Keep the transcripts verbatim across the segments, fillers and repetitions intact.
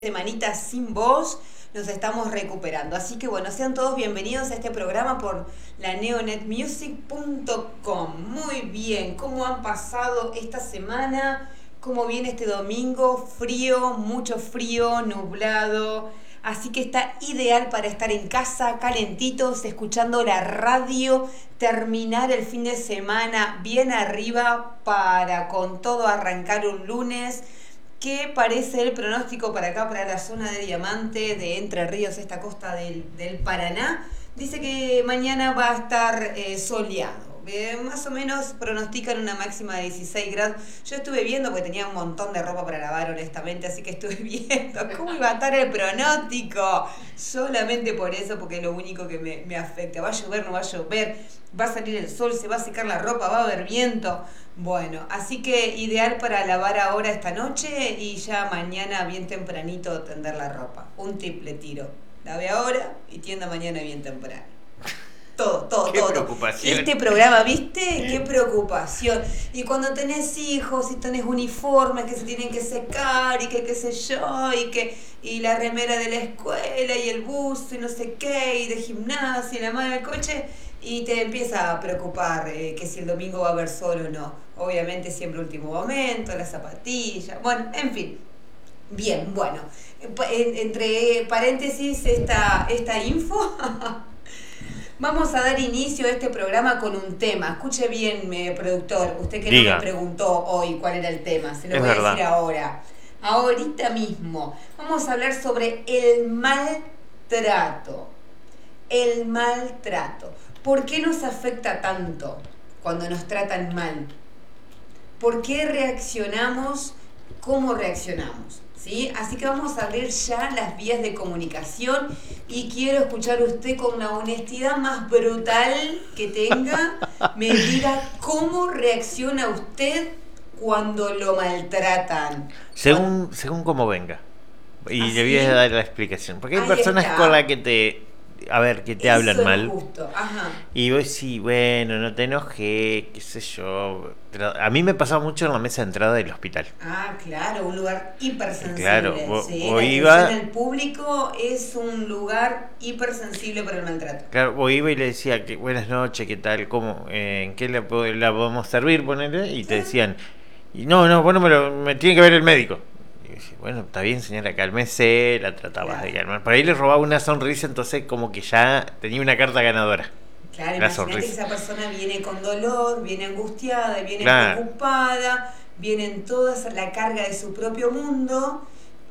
Semanita sin voz, nos estamos recuperando. Así que bueno, sean todos bienvenidos a este programa por la neonet music punto com. Muy bien, ¿cómo han pasado esta semana? ¿Cómo viene este domingo? Frío, mucho frío, nublado. Así que está ideal para estar en casa, calentitos, escuchando la radio, terminar el fin de semana bien arriba para con todo arrancar un lunes. ¿Qué parece el pronóstico para acá, para la zona de Diamante, de Entre Ríos, esta costa del, del Paraná? Dice que mañana va a estar eh, soleado. Eh, más o menos pronostican una máxima de dieciséis grados. Yo estuve viendo, porque tenía un montón de ropa para lavar, honestamente, así que estuve viendo cómo iba a estar el pronóstico. Solamente por eso, porque es lo único que me, me afecta. ¿Va a llover? ¿No va a llover? ¿Va a salir el sol? ¿Se va a secar la ropa? ¿Va a haber viento? Bueno, así que ideal para lavar ahora esta noche y ya mañana bien tempranito tender la ropa. Un tip le tiro. Lave ahora y tienda mañana bien temprano. Todo, todo, Qué todo. preocupación. Este programa, ¿viste? Qué preocupación. Y cuando tenés hijos y tenés uniformes que se tienen que secar y que qué sé yo, y que y la remera de la escuela y el bus y no sé qué, y de gimnasia y la madre del coche, y te empieza a preocupar eh, que si el domingo va a haber sol o no. Obviamente siempre último momento, las zapatillas, bueno, en fin. Bien, bueno, en, entre paréntesis esta, esta info... Vamos a dar inicio a este programa con un tema. Escuche bien, eh, productor, usted que Diga. no me preguntó hoy cuál era el tema, se lo Es voy a verdad. decir ahora. Ahorita mismo. Vamos a hablar sobre el maltrato. El maltrato. ¿Por qué nos afecta tanto cuando nos tratan mal? ¿Por qué reaccionamos como reaccionamos? ¿Sí? Así que vamos a abrir ya las vías de comunicación y quiero escuchar a usted con la honestidad más brutal que tenga, me diga cómo reacciona usted cuando lo maltratan. Según, según cómo venga. Y ¿Ah, le voy sí? a dar la explicación. Porque hay Ahí personas está. con las que te... A ver, que te Eso hablan es mal. justo. Ajá. Y vos sí, bueno, no te enojes, qué sé yo. Tra- A mí me pasaba mucho en la mesa de entrada del hospital. Ah, claro, un lugar hipersensible. Claro, vos- ¿sí? vos La iba- atención al público es un lugar hipersensible para el maltrato. Claro, vos iba y le decía que buenas noches, qué tal, cómo, eh, en qué la, po- la podemos servir, ponele, y te decían, y no, no, bueno, me, lo- me tiene que ver el médico. Y yo decía, bueno, está bien, señora, cálmese, la tratabas Claro. de calmar. Por ahí le robaba una sonrisa, entonces como que ya tenía una carta ganadora. Claro, La imagínate que sonrisa. esa persona viene con dolor, viene angustiada, viene Claro. preocupada, viene en toda esa- la carga de su propio mundo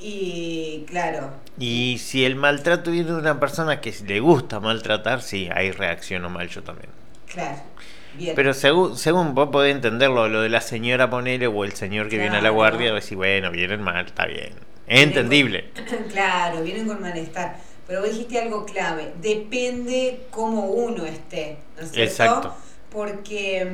y claro, Y si el maltrato viene de una persona que le gusta maltratar, sí, ahí reacciono mal yo también. claro, bien. Pero según, según vos podés entenderlo, lo de la señora ponele o el señor que viene a la Claro. guardia, vos decís, bueno, vienen mal, está bien. Es Vienen entendible. con- claro, vienen con malestar. Pero vos dijiste algo clave, depende cómo uno esté, ¿no es cierto? Exacto. Porque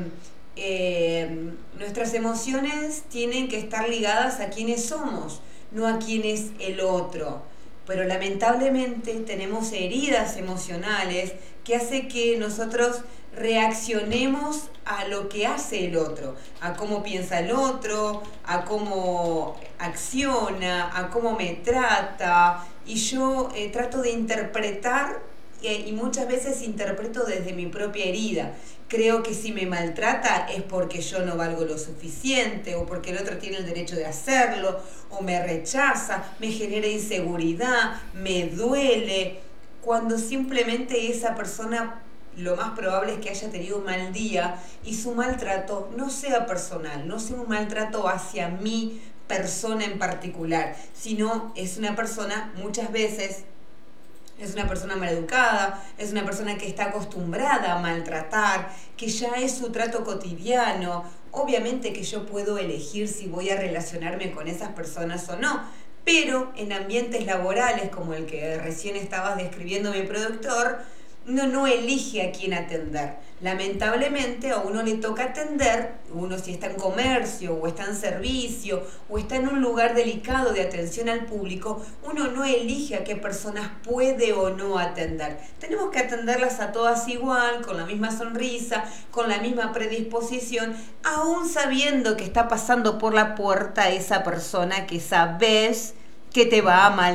eh, nuestras emociones tienen que estar ligadas a quiénes somos, no a quién es el otro. Pero lamentablemente tenemos heridas emocionales que hace que nosotros reaccionemos a lo que hace el otro, a cómo piensa el otro, a cómo acciona, a cómo me trata, y yo eh, trato de interpretar eh, y muchas veces interpreto desde mi propia herida. Creo que si me maltrata es porque yo no valgo lo suficiente o porque el otro tiene el derecho de hacerlo o me rechaza, me genera inseguridad, me duele, cuando simplemente esa persona lo más probable es que haya tenido un mal día y su maltrato no sea personal, no sea un maltrato hacia mi persona en particular, sino es una persona muchas veces... Es una persona maleducada, es una persona que está acostumbrada a maltratar, que ya es su trato cotidiano. Obviamente que yo puedo elegir si voy a relacionarme con esas personas o no, pero en ambientes laborales como el que recién estabas describiendo mi productor, uno no elige a quién atender. Lamentablemente a uno le toca atender, uno si está en comercio o está en servicio o está en un lugar delicado de atención al público, uno no elige a qué personas puede o no atender. Tenemos que atenderlas a todas igual, con la misma sonrisa, con la misma predisposición, aún sabiendo que está pasando por la puerta esa persona que sabes que te va a